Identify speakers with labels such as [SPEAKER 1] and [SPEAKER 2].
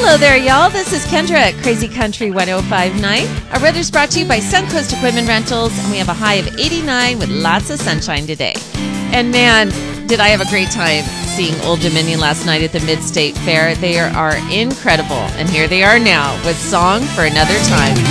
[SPEAKER 1] Hello there, y'all. This is Kendra at Crazy Country 105.9. Our weather's brought to you by Suncoast Equipment Rentals, and we have a high of 89 with lots of sunshine today. And man, did I have a great time seeing Old Dominion last night at the Mid-State Fair. They are incredible, and here they are now with Song for Another Time.